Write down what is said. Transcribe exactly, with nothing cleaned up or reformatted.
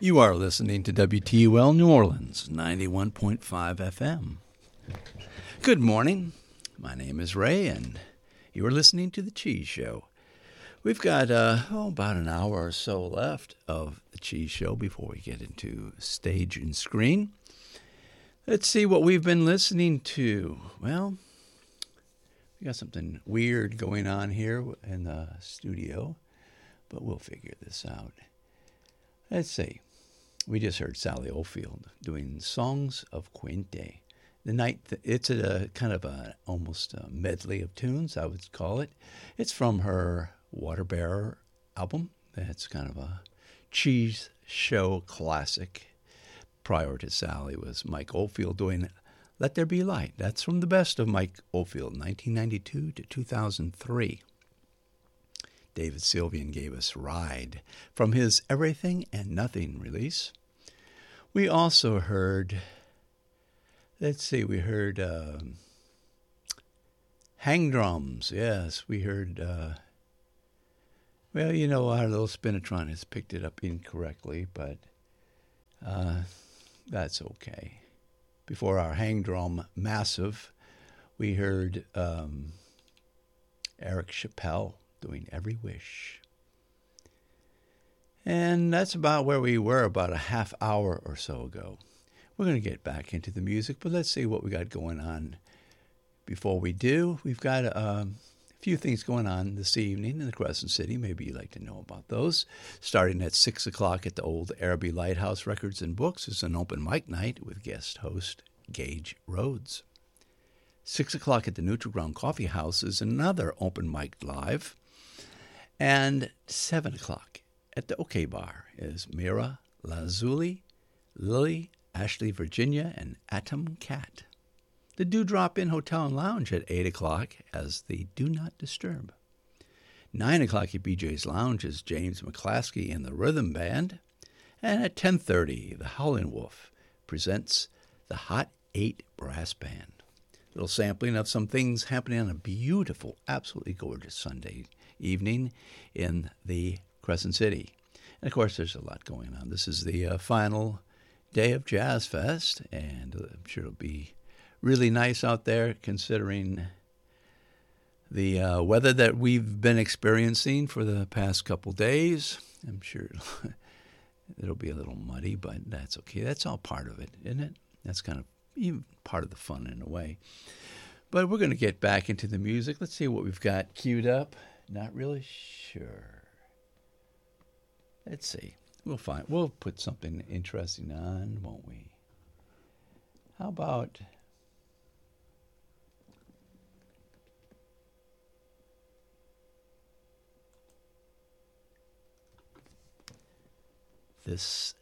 You are listening to W T U L New Orleans, ninety-one point five F M. Good morning. My name is Ray, and you are listening to The Cheese Show. We've got uh, oh, about an hour or so left of The Cheese Show before we get into stage and screen. Let's see what we've been listening to. Well, we got something weird going on here in the studio, but we'll figure this out. Let's see. We just heard Sally Oldfield doing Songs of Quinte. The night, it's a kind of a almost a medley of tunes, I would call it. It's from her Water Bearer album. That's kind of a cheese show classic. Prior to Sally was Mike Oldfield doing Let There Be Light. That's from the best of Mike Oldfield, nineteen ninety-two to two thousand three. David Sylvian gave us Ride from his Everything and Nothing release. We also heard, let's see, we heard um, Hang Drums. Yes, we heard, uh, well, you know, our little Spinatron has picked it up incorrectly, but uh, that's okay. Before our Hang Drum Massive, we heard um, Eric Chappelle doing Every Wish. And that's about where we were about a half hour or so ago. We're going to get back into the music, but let's see what we got going on. Before we do, we've got um, a few things going on this evening in the Crescent City. Maybe you'd like to know about those. Starting at six o'clock at the Old Araby Lighthouse Records and Books is an open mic night with guest host Gage Rhodes. six o'clock at the Neutral Ground Coffee House is another open mic live. And seven o'clock at the OK Bar is Mira Lazuli, Lily, Ashley Virginia, and Atom Cat. The Dewdrop Inn Hotel and Lounge at eight o'clock as the Do Not Disturb. nine o'clock at B J's Lounge is James McClaskey and the Rhythm Band. And at ten thirty, the Howlin' Wolf presents the Hot Eight Brass Band. A little sampling of some things happening on a beautiful, absolutely gorgeous Sunday evening in the Crescent City. And of course, there's a lot going on. This is the uh, final day of Jazz Fest, and I'm sure it'll be really nice out there considering the uh, weather that we've been experiencing for the past couple days. I'm sure it'll, it'll be a little muddy, but that's okay. That's all part of it, isn't it? That's kind of even part of the fun in a way. But we're going to get back into the music. Let's see what we've got queued up. Not really sure. Let's see. We'll find. We'll put something interesting on, won't we? How about this